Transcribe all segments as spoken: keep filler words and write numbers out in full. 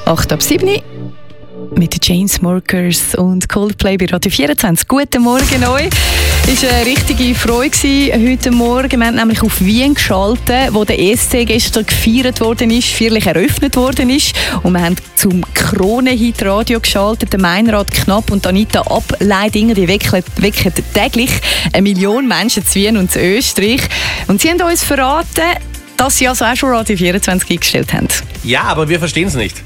acht ab sieben mit den Chainsmokers und Coldplay bei Radio vierundzwanzig. Guten Morgen euch. Es war eine richtige Freude heute Morgen. Wir haben nämlich auf Wien geschaltet, wo der E S C gestern gefeiert worden ist, feierlich eröffnet worden ist. Und wir haben zum Krone-Hit-Radio geschaltet. Der Meinrad Knapp und Anita Ableidinger, die wecken, wecken täglich eine Million Menschen zu Wien und zu Österreich. Und sie haben uns verraten, dass sie also auch schon Radio vierundzwanzig eingestellt haben. Ja, aber wir verstehen es nicht.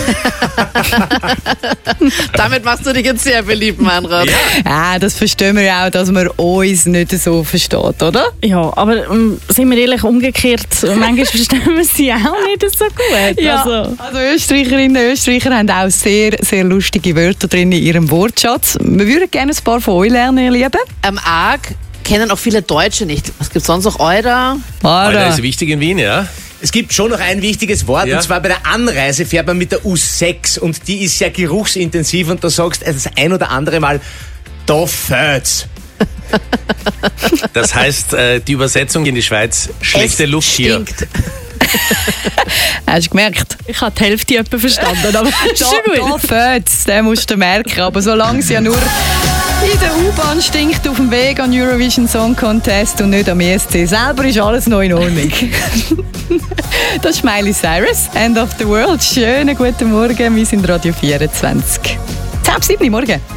Damit machst du dich jetzt sehr beliebt, Meinrad. Ja. ja, das verstehen wir ja auch, dass man uns nicht so versteht, oder? Ja, aber ähm, sind wir ehrlich, umgekehrt, manchmal verstehen wir sie auch nicht so gut. Ja, also. also Österreicherinnen und Österreicher haben auch sehr, sehr lustige Wörter drin in ihrem Wortschatz. Wir würden gerne ein paar von euch lernen, ihr Lieben. Am Arg kennen auch viele Deutsche nicht. Was gibt es sonst noch? Eurer? Eurer ist wichtig in Wien, ja? Es gibt schon noch ein wichtiges Wort, ja. Und zwar bei der Anreise fährt man mit der U sechs und die ist sehr geruchsintensiv und da sagst du das ein oder andere Mal, da fehlt's. Das heißt, die Übersetzung in die Schweiz, schlechte es Luft hier. Stinkt. Hast du gemerkt? Ich habe die Hälfte etwa verstanden, aber ist schon Da, gut. da fehlt's, den musst du merken. Aber solange es ja nur in der U-Bahn stinkt, auf dem Weg an Eurovision Song Contest und nicht am E S C selber, ist alles noch in Ordnung. Das ist Miley Cyrus, End of the World. Schönen guten Morgen, wir sind Radio vierundzwanzig. zehn ab sieben Morgen.